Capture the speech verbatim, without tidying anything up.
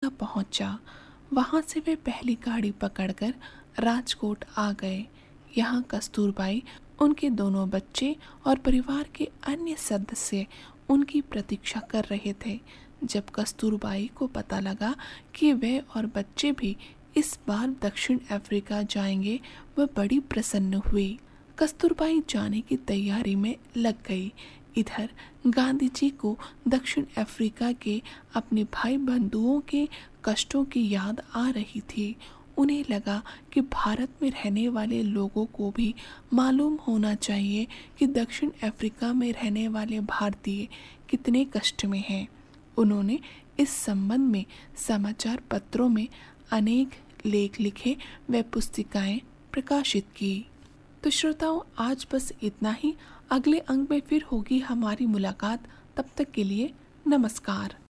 Africa पहुंचा। वहां से वे पहली गाड़ी पकड़कर राजकोट आ गए। यहाँ कस्तूरबाई, उनके दोनों बच्चे और परिवार के अन्य सदस्य उनकी प्रतीक्षा कर रहे थे। जब कस्तूरबाई को पता लगा कि वे और बच्चे भी इस बार दक्षिण अफ्रीका जाएंगे, वह बड़ी प्रसन्न हुई। कस्तूरबाई जाने की तैयारी में लग गई। इधर गांधी जी को दक्षिण अफ्रीका के अपने भाई बंधुओं के कष्टों की याद आ रही थी। उन्हें लगा कि भारत में रहने वाले लोगों को भी मालूम होना चाहिए कि दक्षिण अफ्रीका में रहने वाले भारतीय कितने कष्ट में हैं। उन्होंने इस संबंध में समाचार पत्रों में अनेक लेख लिखे व पुस्तिकाएं प्रकाशित की। तो श्रोताओं, आज बस इतना ही। अगले अंक में फिर होगी हमारी मुलाकात। तब तक के लिए नमस्कार।